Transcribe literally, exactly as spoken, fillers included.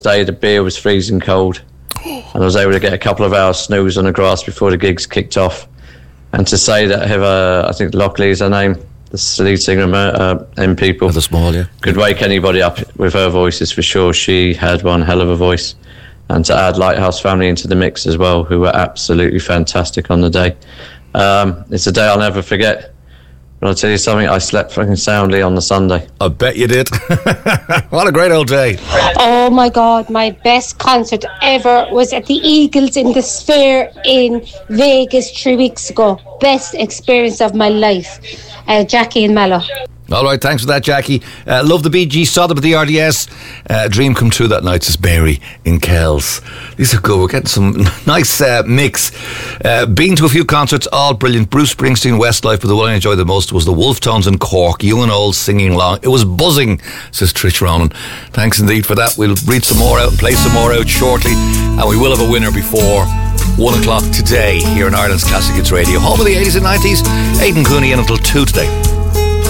day the beer was freezing cold, and I was able to get a couple of hours snooze on the grass before the gigs kicked off. And to say that Heather, I think Lockley is her name, the lead singer of uh, M People, Heather Small, yeah, could wake anybody up with her voices for sure. She had one hell of a voice. And to add Lighthouse Family into the mix as well, who were absolutely fantastic on the day. Um, it's a day I'll never forget. But I'll tell you something, I slept fucking soundly on the Sunday. I bet you did. What a great old day. Oh my God, my best concert ever was at the Eagles in the Sphere in Vegas three weeks ago. Best experience of my life. Uh, Jackie and Mallow. All right, thanks for that, Jackie. Uh, love the Bee Gees, saw them at the R D S. Uh, dream come true that night, says Barry in Kells. These are good. We're getting some nice uh, mix. Uh, been to a few concerts, all brilliant. Bruce Springsteen, Westlife, but the one I enjoyed the most was the Wolf Tones in Cork. You and old singing along. It was buzzing, says Trish Ronan. Thanks indeed for that. We'll read some more out and play some more out shortly, and we will have a winner before one o'clock today here in Ireland's Classic Hits Radio. Home of the eighties and nineties. Aidan Cooney in until two today.